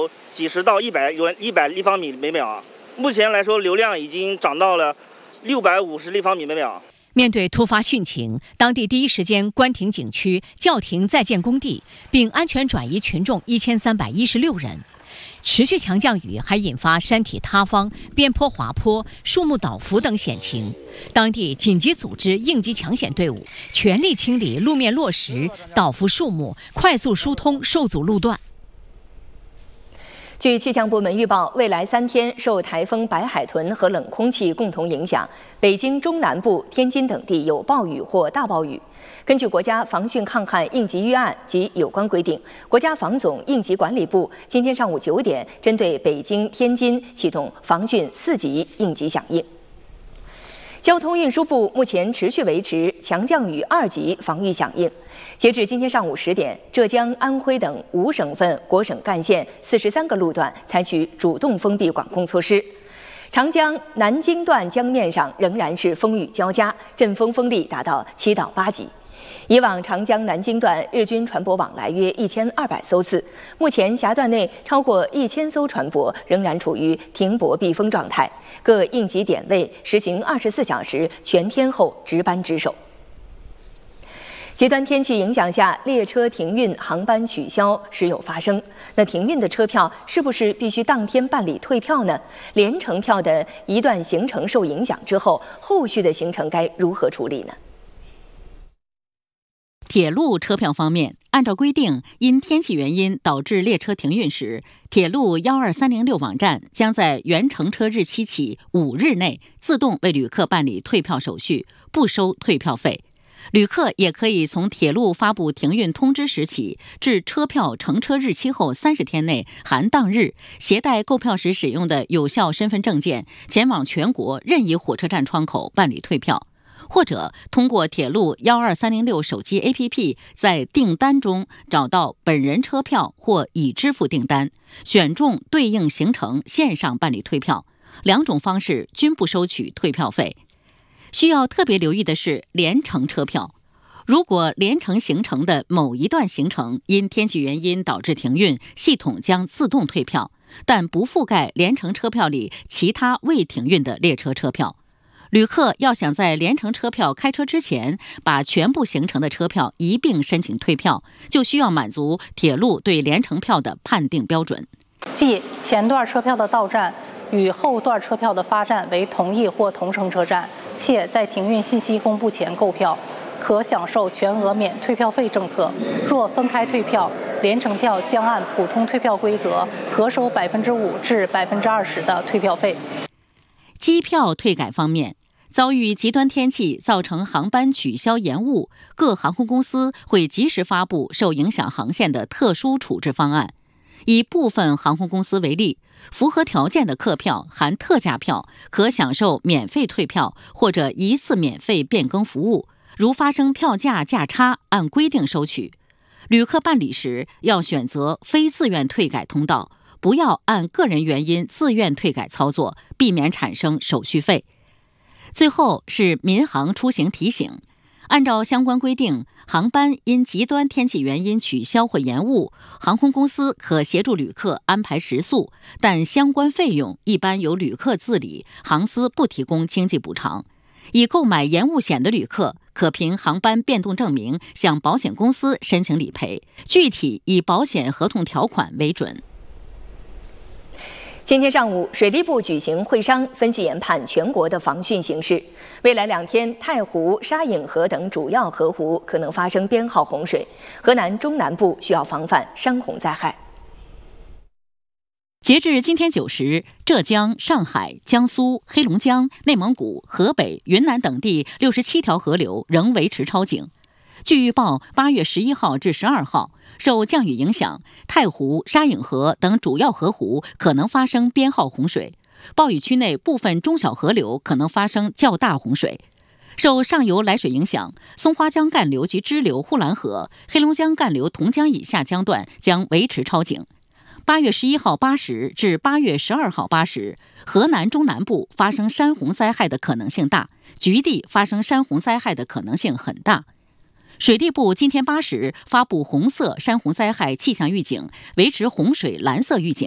有几十到100立方米每秒啊。目前来说，流量已经涨到了650立方米每秒。 面对突发汛情，当地第一时间关停景区、叫停在建工地，并安全转移群众1316人。持续强降雨还引发山体塌方、边坡滑坡、树木倒伏等险情，当地紧急组织应急抢险队伍，全力清理路面落石、倒伏树木，快速疏通受阻路段。 据气象部门预报，未来3天受台风白海豚和冷空气共同影响，北京中南部、天津等地有暴雨或大暴雨。根据国家防汛抗旱应急预案及有关规定，国家防总应急管理部今天上午9点，针对北京、天津启动防汛4级应急响应。交通运输部目前持续维持强降雨2级防御响应。截至今天上午10点，浙江、安徽等5省份国省干线43个路段采取主动封闭管控措施。长江南京段江面上仍然是风雨交加，阵风风力达到7到8级。以往长江南京段日均船舶往来约1200艘次，目前峡段内超过1000艘船舶仍然处于停泊避风状态，各应急点位实行24小时全天候值班值守。极端天气影响下，列车停运、航班取消时有发生。那停运的车票是不是必须当天办理退票呢？联程票的一段行程受影响之后，后续的行程该如何处理呢？ 铁路车票方面，按照规定，因天气原因导致列车停运时，铁路12306网站将在原乘车日期起5日内自动为旅客办理退票手续，不收退票费。旅客也可以从铁路发布停运通知时起至车票乘车日期后30天内含当日，携带购票时使用的有效身份证件，前往全国任意火车站窗口办理退票。或者通过铁路12306手机 APP 在订单中找到本人车票或已支付订单，选中对应行程线上办理退票，2种方式均不收取退票费。需要特别留意的是联程车票，如果联程行程的某一段行程因天气原因导致停运，系统将自动退票，但不覆盖联程车票里其他未停运的列车车票。旅客要想在联程车票开车之前把全部行程的车票一并申请退票，就需要满足铁路对联程票的判定标准， 即前段车票的到站与后段车票的发站为同一或同城车站，且在停运信息公布前购票，可享受全额免退票费政策。若分开退票，联程票将按普通退票规则核收5%至20%的退票费。 机票退改方面，遭遇极端天气造成航班取消延误，各航空公司会及时发布受影响航线的特殊处置方案。以部分航空公司为例，符合条件的客票含特价票可享受免费退票或者一次免费变更服务，如发生票价价差，按规定收取。旅客办理时要选择非自愿退改通道，不要按个人原因自愿退改操作，避免产生手续费。最后是民航出行提醒，按照相关规定，航班因极端天气原因取消或延误，航空公司可协助旅客安排食宿，但相关费用一般由旅客自理，航司不提供经济补偿。已购买延误险的旅客可凭航班变动证明向保险公司申请理赔，具体以保险合同条款为准。 今天上午，水利部举行会商，分析研判全国的防汛形势。未来2天，太湖、沙隐河等主要河湖可能发生编号洪水，河南中南部需要防范山洪灾害。 截至今天9时，浙江、上海、江苏、黑龙江、内蒙古、河北、云南等地67条河流仍维持超警。据预报，8月11号至12号，受降雨影响，太湖、沙隐河等主要河湖可能发生编号洪水，暴雨区内部分中小河流可能发生较大洪水。受上游来水影响，松花江干流及支流呼兰河、黑龙江干流同江以下江段将维持超警。8月11号8时至8月12号8时，河南中南部发生山洪灾害的可能性大，局地发生山洪灾害的可能性很大。水利部今天8时发布红色山洪灾害气象预警，维持洪水蓝色预警。